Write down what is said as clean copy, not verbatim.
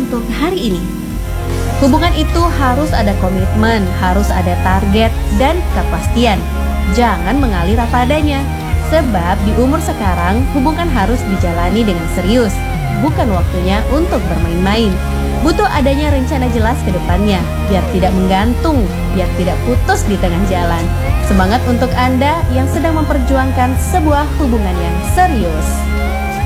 untuk hari ini. Hubungan itu harus ada komitmen, harus ada target dan kepastian. Jangan mengalir apa adanya. Sebab di umur sekarang hubungan harus dijalani dengan serius, bukan waktunya untuk bermain-main. Butuh adanya rencana jelas ke depannya, biar tidak menggantung, biar tidak putus di tengah jalan. Semangat untuk Anda yang sedang memperjuangkan sebuah hubungan yang serius.